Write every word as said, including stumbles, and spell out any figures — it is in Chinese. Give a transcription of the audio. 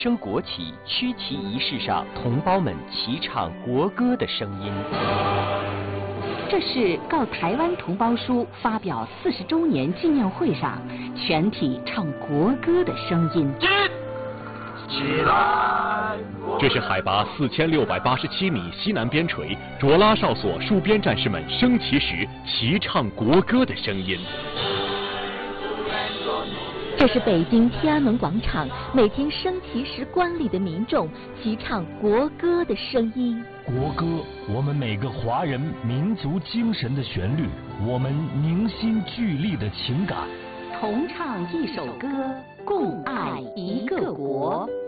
升国旗、区旗仪式上，同胞们齐唱国歌的声音。 这是告台湾同胞书发表四十周年纪念会上全体唱国歌的声音。 起来！ 这是海拔四千六百八十七米西南边陲卓拉哨所戍边战士们升旗时齐唱国歌的声音。 这是北京天安门广场每天升旗时观礼的民众齐唱国歌的声音。 国歌，我们每个华人民族精神的旋律，我们凝心聚力的情感。 同唱一首歌，共爱一个国。